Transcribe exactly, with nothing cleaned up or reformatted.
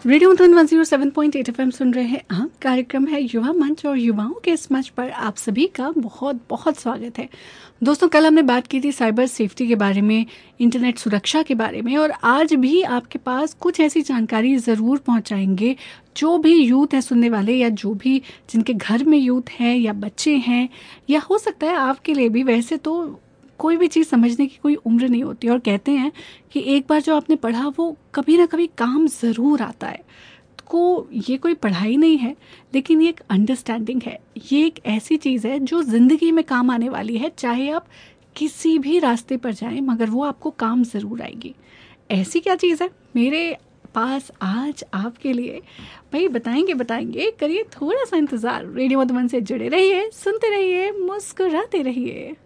Radio Madhuban one zero seven point eight FM सुन रहे हैं आप। कार्यक्रम है युवा मंच और युवाओं के इस मंच पर आप सभी का बहुत बहुत स्वागत है। दोस्तों, कल हमने बात की थी साइबर सेफ्टी के बारे में, इंटरनेट सुरक्षा के बारे में, और आज भी आपके पास कुछ ऐसी जानकारी ज़रूर पहुंचाएंगे जो भी यूथ है सुनने वाले, या जो भी जिनके घर में यूथ है या बच्चे हैं, या हो सकता है आपके लिए भी। वैसे तो कोई भी चीज़ समझने की कोई उम्र नहीं होती, और कहते हैं कि एक बार जो आपने पढ़ा वो कभी ना कभी काम ज़रूर आता है। को ये कोई पढ़ाई नहीं है, लेकिन ये एक अंडरस्टैंडिंग है। ये एक ऐसी चीज़ है जो ज़िंदगी में काम आने वाली है, चाहे आप किसी भी रास्ते पर जाएं, मगर वो आपको काम ज़रूर आएगी। ऐसी क्या चीज़ है मेरे पास आज आपके लिए? भाई बताएंगे बताएंगे, करिए थोड़ा सा इंतज़ार। रेडियो मधुबन से जुड़े रहिए, सुनते रहिए, मुस्कुराते रहिए।